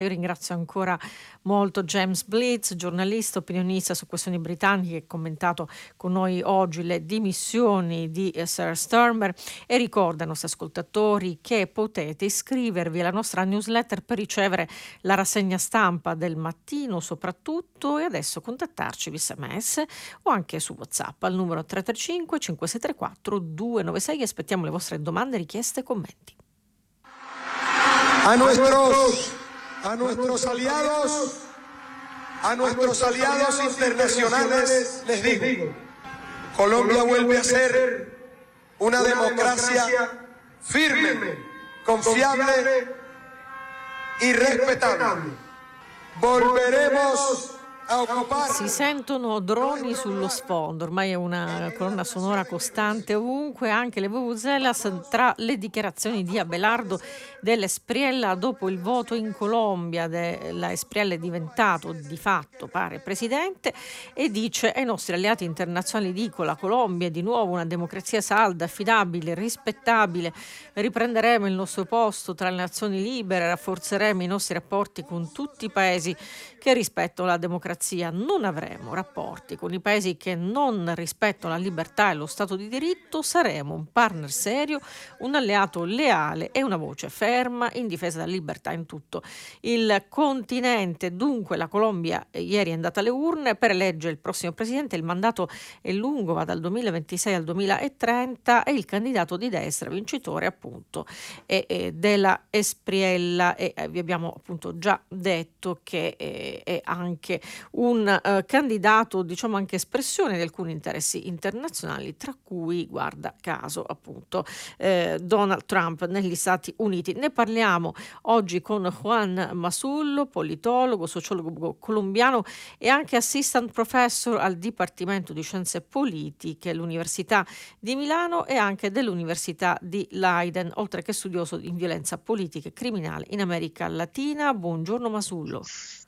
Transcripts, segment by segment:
Io ringrazio ancora molto James Blitz, giornalista, opinionista su questioni britanniche, che ha commentato con noi oggi le dimissioni di Sir Starmer, e ricorda ai nostri ascoltatori che potete iscrivervi alla nostra newsletter per ricevere la rassegna stampa del mattino soprattutto, e adesso contattarci via SMS o anche su WhatsApp al numero 335 5634 296. Aspettiamo le vostre domande, richieste e commenti. A nuestros aliados, internacionales les digo, Colombia vuelve a ser una democracia firme, confiable y respetable. Volveremos a ocupar. Si sentono droni sullo sfondo, ormai è una colonna sonora costante ovunque, anche le vuvuzelas, tra le dichiarazioni di Abelardo dell'Espriella dopo il voto in Colombia. La Espriella è diventato di fatto, pare, presidente, e dice ai nostri alleati internazionali, dico, la Colombia è di nuovo una democrazia salda, affidabile, rispettabile, riprenderemo il nostro posto tra le nazioni libere, rafforzeremo i nostri rapporti con tutti i paesi che rispettano la democrazia. Non avremo rapporti con i paesi che non rispettano la libertà e lo Stato di diritto. Saremo un partner serio, un alleato leale e una voce ferma in difesa della libertà in tutto il continente. Dunque la Colombia ieri è andata alle urne per eleggere il prossimo presidente. Il mandato è lungo, va dal 2026 al 2030, e il candidato di destra vincitore appunto è della Espriella, e vi abbiamo appunto già detto che è anche un candidato, diciamo anche espressione di alcuni interessi internazionali, tra cui, guarda caso, appunto Donald Trump negli Stati Uniti. Ne parliamo oggi con Juan Masullo, politologo, sociologo colombiano e anche assistant professor al Dipartimento di Scienze Politiche all'Università di Milano e anche dell'Università di Leiden, oltre che studioso in violenza politica e criminale in America Latina. Buongiorno Masullo.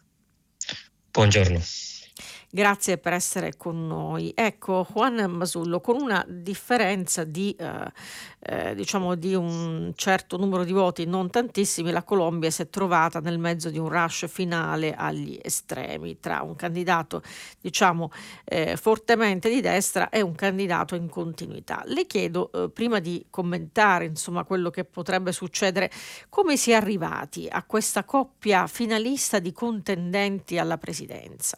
Buongiorno. Grazie per essere con noi. Ecco, Juan Masullo, con una differenza di diciamo di un certo numero di voti, non tantissimi, la Colombia si è trovata nel mezzo di un rush finale agli estremi tra un candidato, diciamo, fortemente di destra e un candidato in continuità. Le chiedo, prima di commentare, insomma, quello che potrebbe succedere, come si è arrivati a questa coppia finalista di contendenti alla presidenza?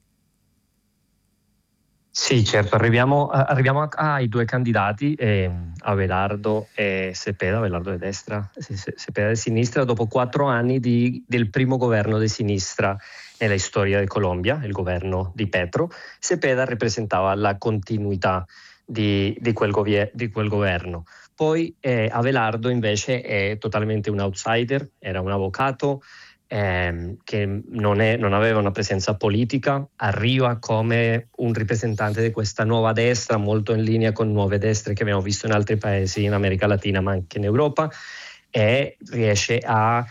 Sì, certo, arriviamo ai due candidati, Abelardo e Cepeda. Abelardo di destra, Cepeda di sinistra, dopo 4 anni del primo governo di sinistra nella storia del Colombia, il governo di Petro. Cepeda rappresentava la continuità di quel governo. Poi Abelardo invece è totalmente un outsider, era un avvocato, che non aveva una presenza politica, arriva come un rappresentante di questa nuova destra, molto in linea con nuove destre che abbiamo visto in altri paesi in America Latina ma anche in Europa, e riesce a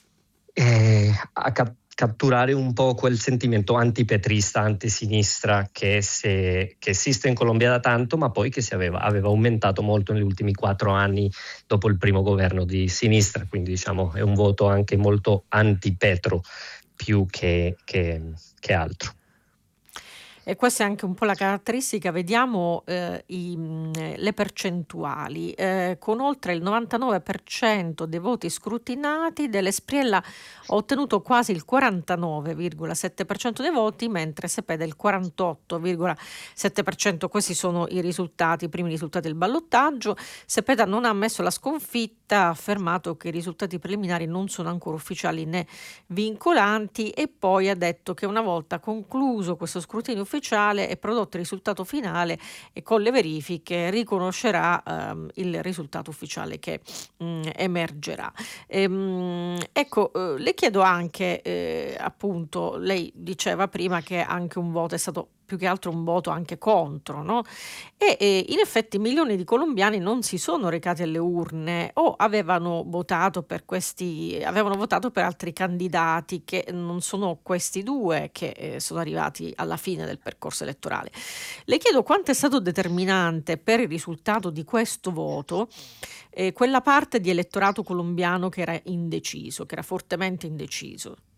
catturare un po' quel sentimento antipetrista, antisinistra che esiste in Colombia da tanto, ma poi che aveva aumentato molto negli ultimi 4 anni dopo il primo governo di sinistra. Quindi diciamo è un voto anche molto anti-Petro più che altro. E questa è anche un po' la caratteristica, vediamo le percentuali, con oltre il 99% dei voti scrutinati dell'Espriella ha ottenuto quasi il 49,7% dei voti, mentre Cepeda il 48,7%. Questi sono i risultati, i primi risultati del ballottaggio. Cepeda non ha ammesso la sconfitta, ha affermato che i risultati preliminari non sono ancora ufficiali né vincolanti, e poi ha detto che una volta concluso questo scrutinio ufficiale e prodotto il risultato finale, e con le verifiche riconoscerà il risultato ufficiale che emergerà. Ecco, le chiedo anche, appunto, lei diceva prima che anche un voto è stato più che altro un voto anche contro, no? E in effetti milioni di colombiani non si sono recati alle urne o avevano votato per altri candidati che non sono questi due che sono arrivati alla fine del percorso elettorale. Le chiedo quanto è stato determinante per il risultato di questo voto quella parte di elettorato colombiano che era indeciso, che era fortemente indeciso.